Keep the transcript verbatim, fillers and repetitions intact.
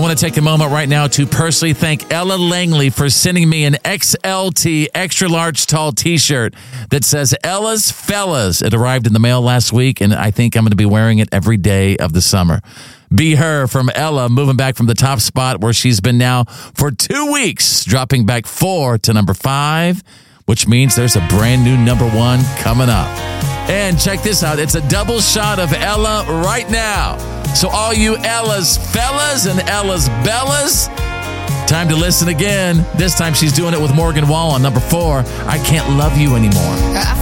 want to take a moment right now to personally thank Ella Langley for sending me an X L T extra large tall t-shirt that says Ella's Fellas. It arrived in the mail last week, and I think I'm going to be wearing it every day of the summer. Be Her from Ella, moving back from the top spot where she's been now for two weeks, dropping back four to number five, which means there's a brand new number one coming up. And check this out. It's a double shot of Ella right now. So all you Ella's Fellas and Ella's Bellas, time to listen again. This time she's doing it with Morgan Wall on number four. I Can't Love You Anymore.